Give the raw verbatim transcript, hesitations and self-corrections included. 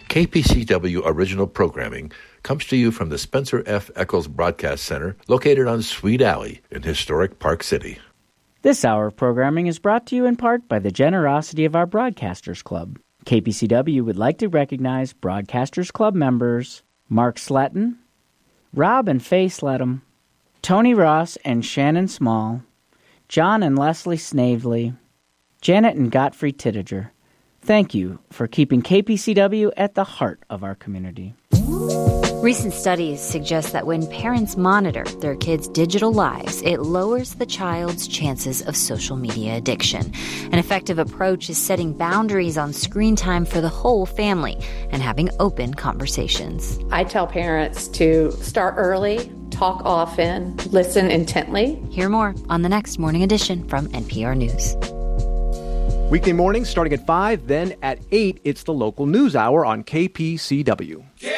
K P C W original programming comes to you from the Spencer F. Eccles Broadcast Center, located on Sweet Alley in historic Park City. This hour of programming is brought to you in part by the generosity of our Broadcasters Club. K P C W would like to recognize Broadcasters Club members Mark Sletton, Rob and Faye Sletton, Tony Ross and Shannon Small, John and Leslie Snavely, Janet and Godfrey Tittiger. Thank you for keeping K P C W at the heart of our community. Recent studies suggest that when parents monitor their kids' digital lives, it lowers the child's chances of social media addiction. An effective approach is setting boundaries on screen time for the whole family and having open conversations. I tell parents to start early, talk often, listen intently. Hear more on the next Morning Edition from N P R News. Weekday mornings starting at five, then at eight, it's the local news hour on K P C W. K